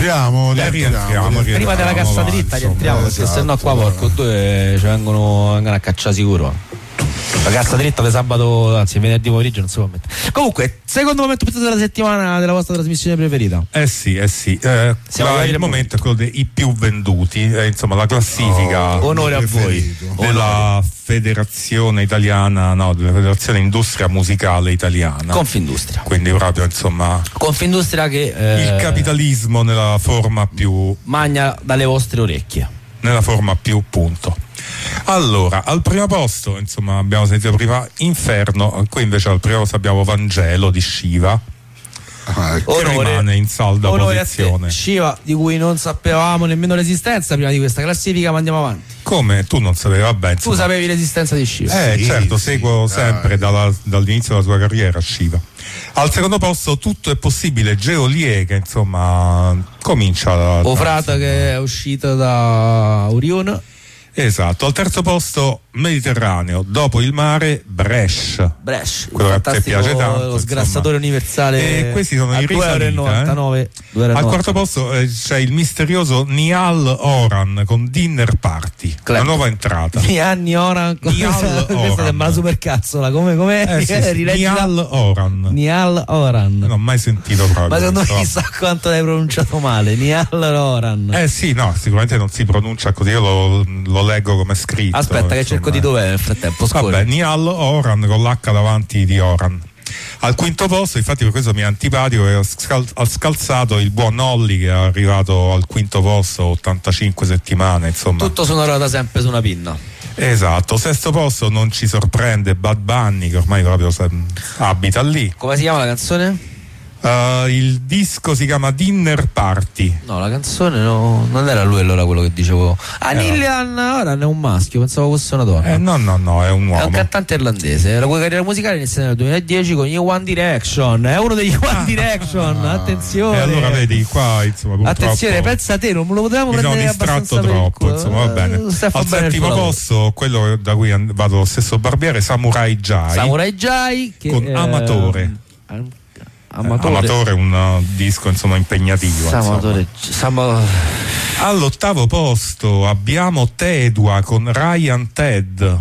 rientriamo. Prima della cassa dritta rientriamo, perché sennò qua porco due ci vengono a cacciare sicuro. La cassa dritta di sabato, anzi venerdì pomeriggio non si può mettere. Comunque, secondo momento della settimana della vostra trasmissione preferita? Sì. Il momento è quello dei più venduti, insomma la classifica. Onore a voi. Della Federazione Italiana, della Federazione Industria Musicale Italiana. Confindustria. Quindi proprio insomma. Confindustria che il capitalismo nella forma più. Magna dalle vostre orecchie. Nella forma più punto. Allora, al primo posto, insomma, abbiamo sentito prima Inferno, qui invece al primo posto abbiamo Vangelo di Shiva, che rimane in salda posizione. Shiva, di cui non sapevamo nemmeno l'esistenza prima di questa classifica, ma andiamo avanti. Come? Tu non sapevi? Vabbè, insomma. Tu sapevi l'esistenza di Shiva? Certo, seguo sempre dall'inizio della sua carriera Shiva. Al secondo posto Tutto è possibile, Geolier, che insomma comincia frata che è uscita da Orione. Esatto. Al terzo posto Mediterraneo, dopo il mare Brescia, quello che a te piace tanto, lo sgrassatore universale. E questi sono i risalita. Al quarto posto c'è il misterioso Niall Horan con Dinner Party, una nuova entrata. Niall Horan. Questa sembra la supercazzola. Come Niall Horan. Non ho mai sentito proprio. Ma secondo me chissà quanto l'hai pronunciato male. Niall Horan. Sicuramente non si pronuncia così, io lo leggo come scritto. Aspetta che cerco di dov'è nel frattempo. Vabbè, Niall Horan con l'H davanti di Horan. Al quinto posto, infatti per questo mi è antipatico, ha scalzato il buon Olli, che è arrivato al quinto posto 85 settimane, insomma. Tutto sonoro da sempre su una pinna. Esatto. Sesto posto, non ci sorprende, Bad Bunny, che ormai proprio abita lì. Come si chiama la canzone? Il disco si chiama Dinner Party. No, la canzone non era lui allora quello che dicevo. Nillan Horan è un maschio, pensavo fosse una donna. No, è un uomo. È un cantante irlandese. La cui carriera musicale inizia nel 2010 con gli One Direction. È uno degli One Direction. Attenzione. E allora vedi qua, insomma, attenzione, pensa a te, non me lo potevamo prendere abbastanza troppo, insomma, va bene. Al settimo posto, quello da cui vado lo stesso barbiere, Samurai Jai che con Amatore. Amatore è un disco insomma impegnativo. All'ottavo posto abbiamo Tedua con Ryan Ted.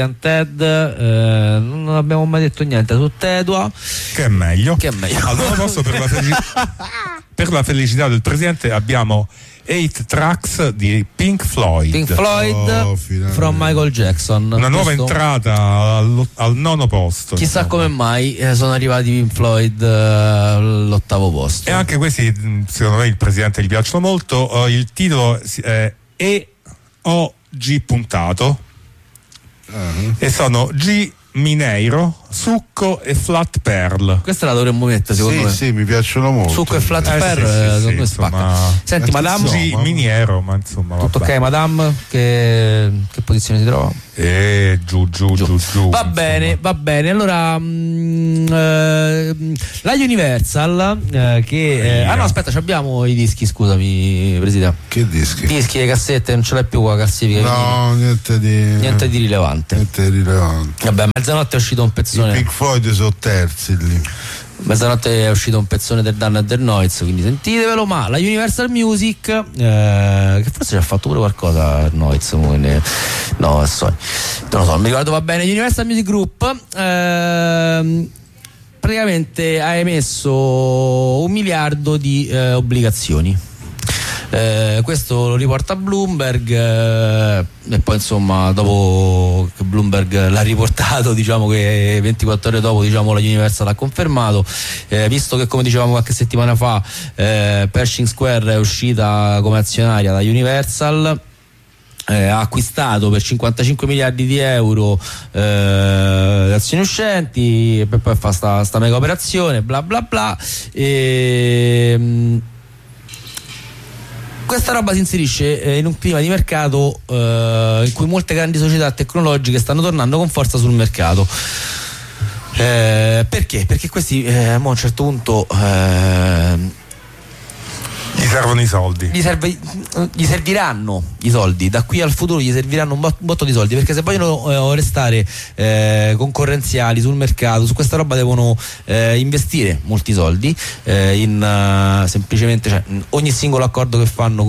Non abbiamo mai detto niente su Tedua. Che è meglio. Al nono posto per la felicità del presidente abbiamo 8 Tracks di Pink Floyd from Michael Jackson. Una nuova entrata al nono posto. Chissà come mai sono arrivati Pink Floyd all'ottavo posto. E anche questi, secondo me, il presidente gli piacciono molto. Il titolo è EOG puntato e sono G Mineiro, Succo e Flat Pearl. Questa la dovremmo mettere, secondo me. Sì, mi piacciono molto. Succo e Flat Pearl, secondo me spacca. Senti, Madame G Miniero, ma insomma tutto ok, Madame, che posizione si trova? Giù. Va bene. Allora la Universal che no, aspetta, abbiamo i dischi, scusami Presidente. Che dischi? Dischi e cassette, non ce l'hai più qua la classifica. No, niente di rilevante. Vabbè, mezzanotte è uscito un pezzone. I Pink Floyd sono terzi lì. Mezzanotte è uscito un pezzone del Dan e del Noiz, quindi sentitevelo. Ma la Universal Music che forse ci ha fatto pure qualcosa Noiz, non lo so, non mi ricordo, va bene. Universal Music Group praticamente ha emesso 1 miliardo di obbligazioni. Questo lo riporta Bloomberg e poi insomma dopo che Bloomberg l'ha riportato, diciamo che 24 ore dopo, diciamo, la Universal l'ha confermato, visto che, come dicevamo qualche settimana fa, Pershing Square è uscita come azionaria da Universal, ha acquistato per 55 miliardi di euro le azioni uscenti e poi fa sta mega operazione bla bla bla. Questa roba si inserisce in un clima di mercato in cui molte grandi società tecnologiche stanno tornando con forza sul mercato. Perché? Perché questi a un certo punto gli servono servono i soldi. Gli serviranno i soldi, da qui al futuro gli serviranno un botto di soldi, perché se vogliono restare concorrenziali sul mercato, su questa roba devono investire molti soldi semplicemente, cioè, ogni singolo accordo che fanno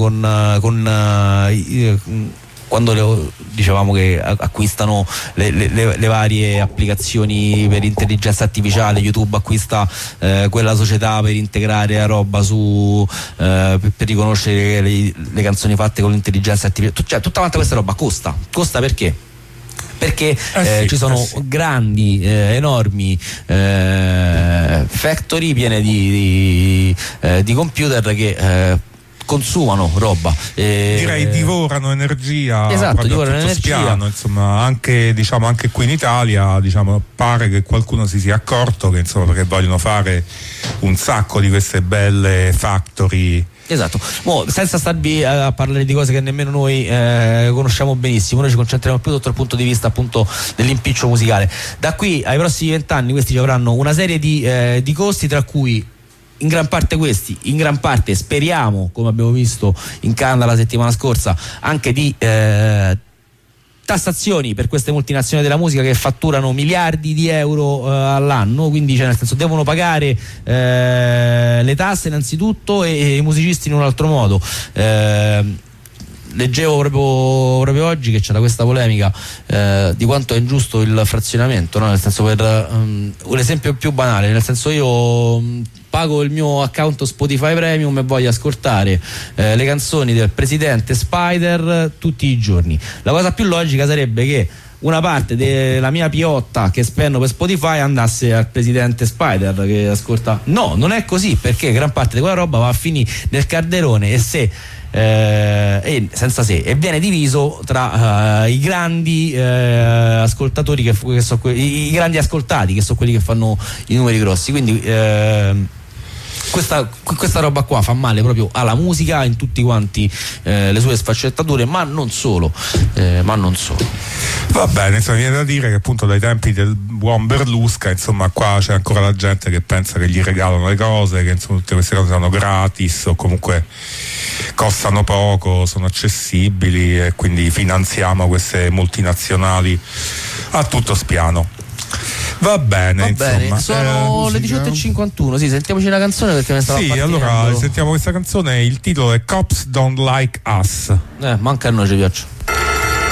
quando dicevamo che acquistano le varie applicazioni per intelligenza artificiale, YouTube acquista quella società per integrare la roba per riconoscere le canzoni fatte con l'intelligenza artificiale, cioè tutta quanta questa roba costa perché ci sono grandi, enormi factory piene di computer che consumano roba, direi divorano energia, esatto, divorano energia. Spiano, insomma, anche qui in Italia, diciamo, pare che qualcuno si sia accorto che, insomma, perché vogliono fare un sacco di queste belle factory. Esatto, senza starvi a parlare di cose che nemmeno noi conosciamo benissimo, noi ci concentriamo più sotto il punto di vista appunto dell'impiccio musicale. Da qui ai prossimi 20 anni questi ci avranno una serie di costi, tra cui in gran parte speriamo, come abbiamo visto in Canada la settimana scorsa, anche di tassazioni per queste multinazionali della musica che fatturano miliardi di euro all'anno, quindi, cioè, nel senso, devono pagare le tasse innanzitutto e i musicisti in un altro modo. Leggevo proprio oggi che c'era questa polemica di quanto è ingiusto il frazionamento, no? Nel senso, per un esempio più banale, nel senso, io pago il mio account Spotify Premium e voglio ascoltare le canzoni del presidente Spider tutti i giorni. La cosa più logica sarebbe che una parte della mia piotta che spendo per Spotify andasse al presidente Spider che ascolta. No, non è così, perché gran parte di quella roba va a finire nel calderone e senza se, e viene diviso tra i grandi ascoltatori che i grandi ascoltati, che sono quelli che fanno i numeri grossi. Quindi questa roba qua fa male proprio alla musica in tutti quanti le sue sfaccettature, ma non solo. Va bene, insomma, viene da dire che appunto dai tempi del buon Berlusca, insomma, qua c'è ancora la gente che pensa che gli regalano le cose, che insomma tutte queste cose sono gratis o comunque costano poco, sono accessibili, e quindi finanziamo queste multinazionali a tutto spiano. Va bene, insomma. Sono le 18:51. Sì, sentiamoci una canzone perché me stava partendo. Allora sentiamo questa canzone. Il titolo è Cops Don't Like Us. Manca a noi, ci piace.